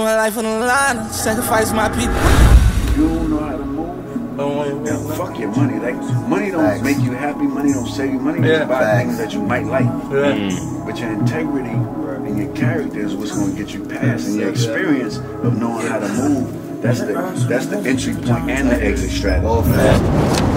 my life on the line, sacrifice my people. You don't know how to move. Then fuck your money. Like, money don't make you happy. Money don't save you. Money just buy things that you might like. But your integrity and your character is what's going to get you past. And your experience of knowing how to move, that's the entry point and the exit strategy.